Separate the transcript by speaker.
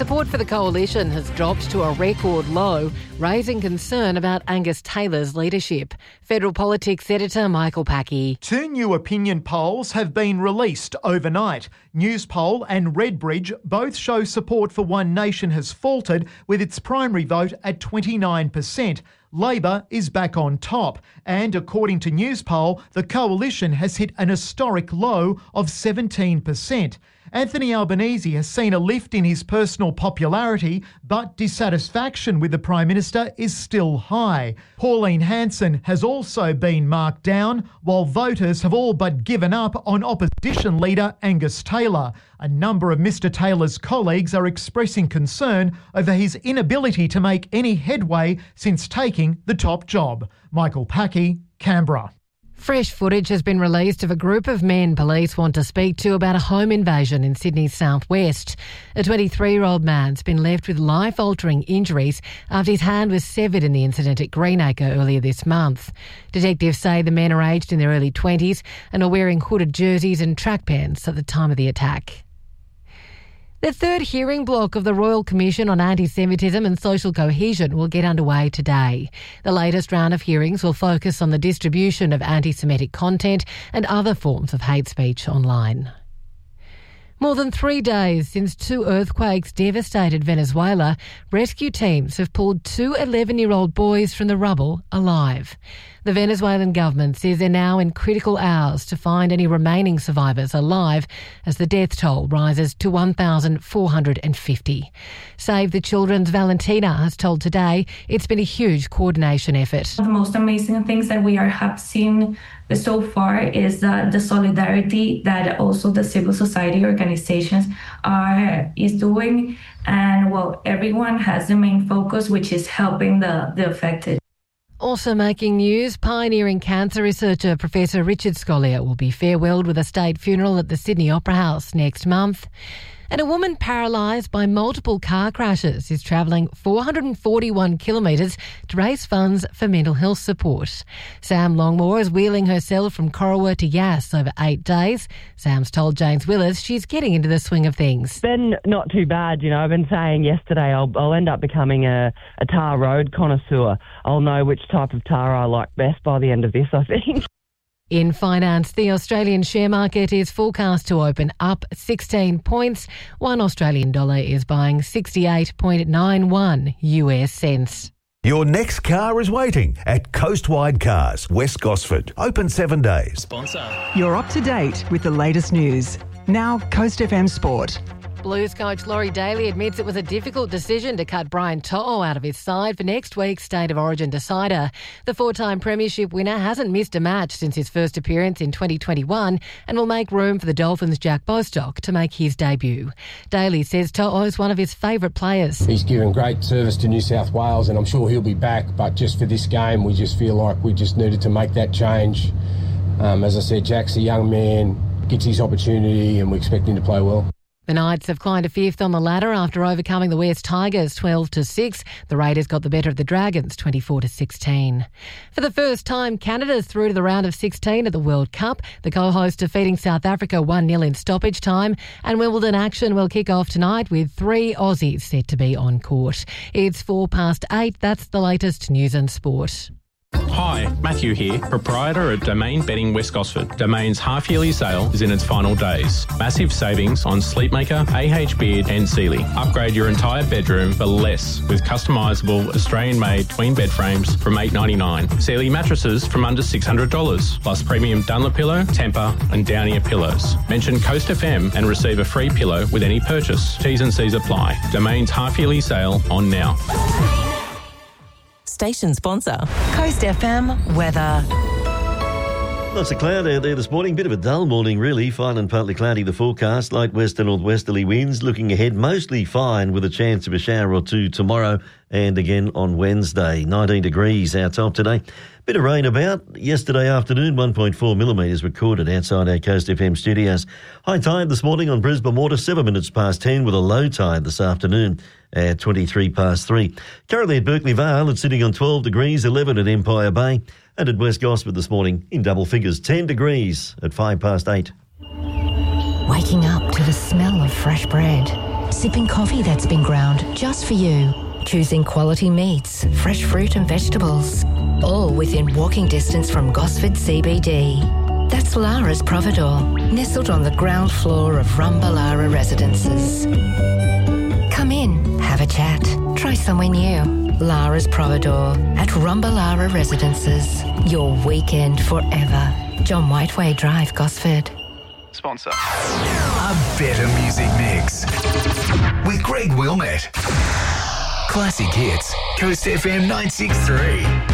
Speaker 1: Support for the coalition has dropped to a record low, raising concern about Angus Taylor's leadership. Federal Politics editor Michael Packey.
Speaker 2: 2 new opinion polls have been released overnight. Newspoll and Redbridge both show support for One Nation has faltered, with its primary vote at 29%. Labor is back on top, and according to Newspoll, the coalition has hit an historic low of 17%. Anthony Albanese has seen a lift in his personal popularity, but dissatisfaction with the Prime Minister is still high. Pauline Hanson has also been marked down, while voters have all but given up on opposition leader Angus Taylor. A number of Mr Taylor's colleagues are expressing concern over his inability to make any headway since taking the top job. Michael Packey, Canberra.
Speaker 1: Fresh footage has been released of a group of men police want to speak to about a home invasion in Sydney's southwest. A 23-year-old man's been left with life-altering injuries after his hand was severed in the incident at Greenacre earlier this month. Detectives say the men are aged in their early 20s and are wearing hooded jerseys and track pants at the time of the attack. The third hearing block of the Royal Commission on Anti-Semitism and Social Cohesion will get underway today. The latest round of hearings will focus on the distribution of anti-Semitic content and other forms of hate speech online. More than 3 days since 2 earthquakes devastated Venezuela, rescue teams have pulled 2 11-year-old boys from the rubble alive. The Venezuelan government says they're now in critical hours to find any remaining survivors alive as the death toll rises to 1,450. Save the Children's Valentina has told Today it's been a huge coordination effort.
Speaker 3: The most amazing things that we have seen so far is the solidarity that also the civil society organizations is doing. And everyone has the main focus, which is helping the affected.
Speaker 1: Also making news, pioneering cancer researcher Professor Richard Scolyer will be farewelled with a state funeral at the Sydney Opera House next month. And a woman paralysed by multiple car crashes is travelling 441 kilometres to raise funds for mental health support. Sam Longmore is wheeling herself from Corowa to Yass over 8 days. Sam's told James Willis she's getting into the swing of things.
Speaker 4: Been not too bad, I've been saying yesterday I'll end up becoming a tar road connoisseur. I'll know which type of tar I like best by the end of this, I think.
Speaker 1: In finance, the Australian share market is forecast to open up 16 points. $1 Australian dollar is buying 68.91 US cents.
Speaker 5: Your next car is waiting at Coastwide Cars, West Gosford. Open 7 days.
Speaker 6: Sponsor.
Speaker 7: You're up to date with the latest news. Now, Coast FM Sport.
Speaker 1: Blues coach Laurie Daly admits it was a difficult decision to cut Brian To'o out of his side for next week's State of Origin decider. The 4-time premiership winner hasn't missed a match since his first appearance in 2021 and will make room for the Dolphins' Jack Bostock to make his debut. Daly says To'o's one of his favourite players.
Speaker 8: He's given great service to New South Wales and I'm sure he'll be back, but just for this game we just feel like we just needed to make that change. As I said, Jack's a young man, gets his opportunity and we expect him to play well.
Speaker 1: The Knights have climbed to 5th on the ladder after overcoming the West Tigers 12-6. The Raiders got the better of the Dragons 24-16. For the first time, Canada's through to the round of 16 at the World Cup. The co-host defeating South Africa 1-0 in stoppage time. And Wimbledon action will kick off tonight with 3 Aussies set to be on court. It's 8:04. That's the latest news and sport.
Speaker 6: Hi, Matthew here, proprietor at Domain Bedding West Gosford. Domain's half-yearly sale is in its final days. Massive savings on Sleepmaker, AH Beard and Sealy. Upgrade your entire bedroom for less with customisable Australian-made twin bed frames from $8.99. Sealy mattresses from under $600, plus premium Dunlopillow, Tempur and Downier pillows. Mention Coast FM and receive a free pillow with any purchase. T's and C's apply. Domain's half-yearly sale on now.
Speaker 9: Station sponsor. Coast FM weather.
Speaker 10: Lots of cloud out there this morning. Bit of a dull morning, really. Fine and partly cloudy, the forecast. Light west and northwesterly winds. Looking ahead, mostly fine with a chance of a shower or two tomorrow and again on Wednesday. 19 degrees our top today. Bit of rain about. Yesterday afternoon, 1.4 millimetres recorded outside our Coast FM studios. High tide this morning on Brisbane Water, 7 minutes past 10, with a low tide this afternoon at 23 past 3. Currently at Berkeley Vale, it's sitting on 12 degrees, 11 at Empire Bay, and at West Gosford this morning in double figures, 10 degrees at 5 past 8.
Speaker 11: Waking up to the smell of fresh bread, Sipping coffee that's been ground just for you. Choosing quality meats, fresh fruit and vegetables. All within walking distance from Gosford CBD. That's Lara's Providore, nestled on the ground floor of Rumbalara Residences. Come in, have a chat, try somewhere new. Lara's Providore at Rumbalara Residences. Your weekend forever. John Whiteway Drive, Gosford.
Speaker 12: Sponsor.
Speaker 13: A better music mix with Greg Wilmette. Classic hits, Coast FM 963.